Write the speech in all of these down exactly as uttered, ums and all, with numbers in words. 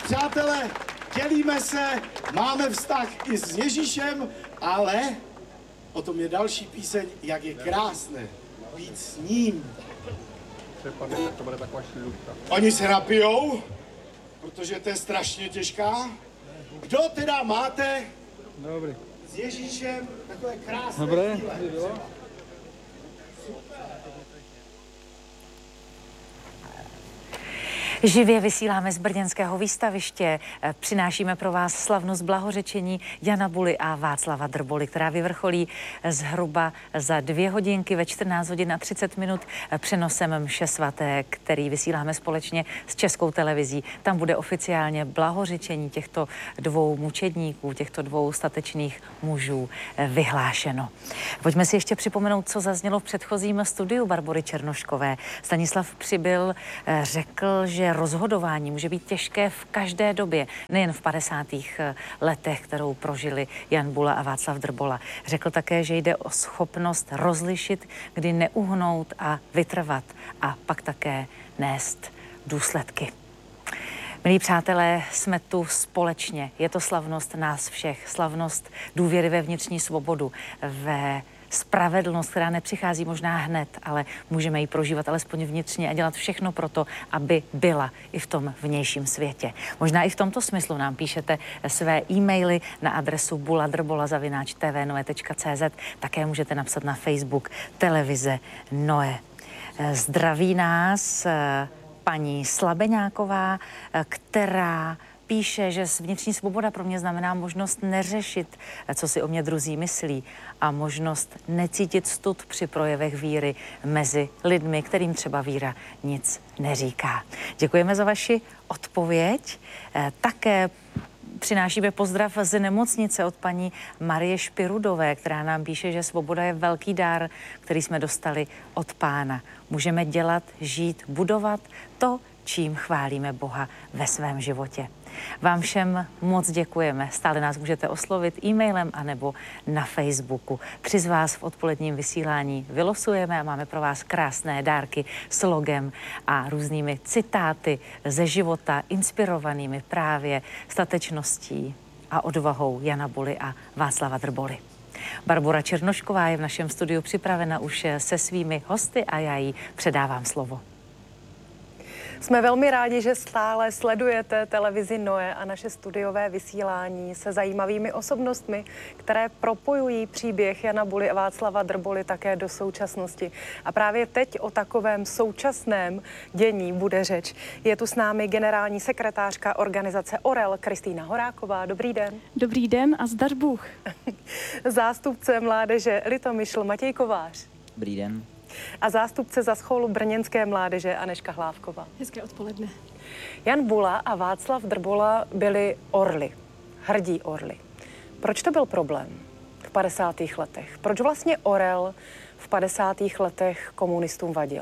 Přátelé, dělíme se, máme vztah i s Ježíšem, ale o tom je další píseň, jak je krásné být s ním. To bude taková šilůvka. Oni se napijou, protože to je strašně těžká. Kdo teda máte Dobrý. s Ježíšem takové krásné Dobré. chvíle? Živě vysíláme z brněnského výstaviště. Přinášíme pro vás slavnost blahořečení Jana Buly a Václava Drboly, která vyvrcholí zhruba za dvě hodinky ve čtrnáct hodin a třicet minut přenosem mše svaté, který vysíláme společně s Českou televizí. Tam bude oficiálně blahořečení těchto dvou mučedníků, těchto dvou statečných mužů vyhlášeno. Pojďme si ještě připomenout, co zaznělo v předchozím studiu Barbory Černoškové. Stanislav Přibyl řekl, že rozhodování může být těžké v každé době, nejen v padesátých letech, kterou prožili Jan Bula a Václav Drbola. Řekl také, že jde o schopnost rozlišit, kdy neuhnout a vytrvat a pak také nést důsledky. Milí přátelé, jsme tu společně. Je to slavnost nás všech, slavnost důvěry ve vnitřní svobodu, ve spravedlnost, která nepřichází možná hned, ale můžeme ji prožívat alespoň vnitřně a dělat všechno pro to, aby byla i v tom vnějším světě. Možná i v tomto smyslu nám píšete své e-maily na adresu buladrbola zavináč t v noe tečka c z. Také můžete napsat na Facebook televize Noe. Zdraví nás paní Slabeňáková, která píše, že vnitřní svoboda pro mě znamená možnost neřešit, co si o mě druzí myslí, a možnost necítit stud při projevech víry mezi lidmi, kterým třeba víra nic neříká. Děkujeme za vaši odpověď. Také přinášíme pozdrav z nemocnice od paní Marie Špirudové, která nám píše, že svoboda je velký dar, který jsme dostali od Pána. Můžeme dělat, žít, budovat to, čím chválíme Boha ve svém životě. Vám všem moc děkujeme. Stále nás můžete oslovit e-mailem anebo na Facebooku. Tři z vás v odpoledním vysílání vylosujeme a máme pro vás krásné dárky s logem a různými citáty ze života, inspirovanými právě statečností a odvahou Jana Buly a Václava Drboly. Barbora Černošková je v našem studiu připravena už se svými hosty a já jí předávám slovo. Jsme velmi rádi, že stále sledujete televizi Noe a naše studiové vysílání se zajímavými osobnostmi, které propojují příběh Jana Buly a Václava Drboly také do současnosti. A právě teď o takovém současném dění bude řeč. Je tu s námi generální sekretářka organizace Orel Kristýna Horáková. Dobrý den. Dobrý den a zdař Bůh. Zástupce mládeže Litomyšl Matěj Kovář. Dobrý den. A zástupce za scholu brněnské mládeže Anežka Hlávková. Hezké odpoledne. Jan Bula a Václav Drbola byli orli, hrdí orli. Proč to byl problém v padesátých letech? Proč vlastně orel v padesátých letech komunistům vadil?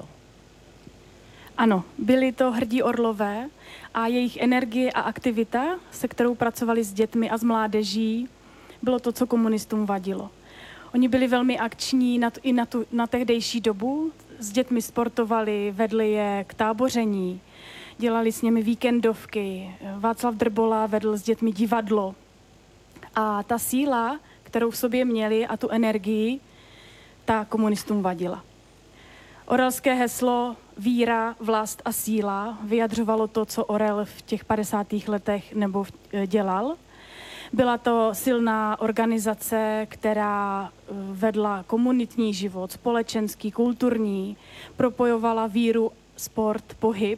Ano, byli to hrdí orlové a jejich energie a aktivita, se kterou pracovali s dětmi a s mládeží, bylo to, co komunistům vadilo. Oni byli velmi akční na, i na, tu, na tehdejší dobu. S dětmi sportovali, vedli je k táboření, dělali s nimi víkendovky. Václav Drbola vedl s dětmi divadlo. A ta síla, kterou v sobě měli, a tu energii, ta komunistům vadila. Orelské heslo víra, vlast a síla vyjadřovalo to, co Orel v těch padesátých letech nebo dělal. Byla to silná organizace, která vedla komunitní život, společenský, kulturní, propojovala víru, sport, pohyb.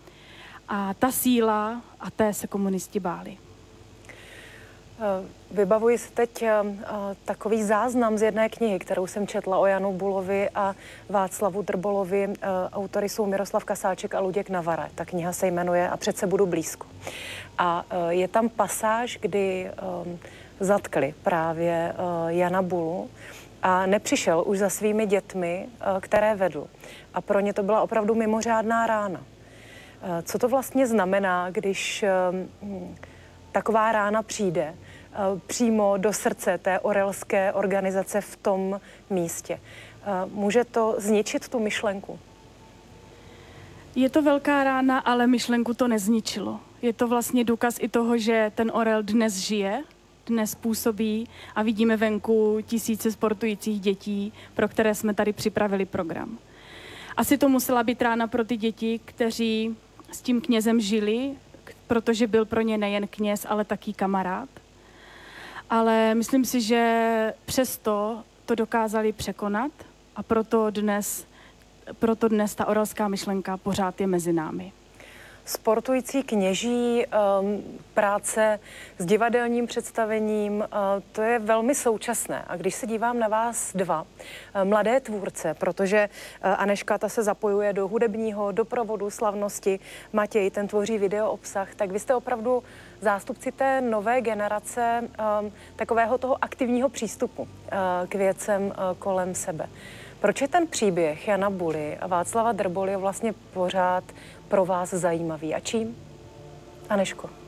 A ta síla, a té se komunisti báli. Vybavuji si teď takový záznam z jedné knihy, kterou jsem četla o Janu Bulovi a Václavu Drbolovi. Autory jsou Miroslav Kasáček a Luděk Navara. Ta kniha se jmenuje A přece budu blízko. A je tam pasáž, kdy zatkli právě Jana Bulu a nepřišel už za svými dětmi, které vedl. A pro ně to byla opravdu mimořádná rána. Co to vlastně znamená, když taková rána přijde přímo do srdce té orelské organizace v tom místě? Může to zničit tu myšlenku? Je to velká rána, ale myšlenku to nezničilo. Je to vlastně důkaz i toho, že ten orel dnes žije, dnes působí a vidíme venku tisíce sportujících dětí, pro které jsme tady připravili program. Asi to musela být rána pro ty děti, kteří s tím knězem žili, protože byl pro ně nejen kněz, ale taky kamarád. Ale myslím si, že přesto to dokázali překonat a proto dnes, proto dnes ta orelská myšlenka pořád je mezi námi. Sportující kněží, um, práce s divadelním představením, uh, to je velmi současné. A když se dívám na vás dva, uh, mladé tvůrce, protože uh, Anežka ta se zapojuje do hudebního doprovodu slavnosti, Matěj ten tvoří video obsah, tak vy jste opravdu zástupci té nové generace um, takového toho aktivního přístupu uh, k věcem uh, kolem sebe. Proč je ten příběh Jana Buly a Václava Drboly vlastně pořád pro vás zajímavý? A čím? Anežko.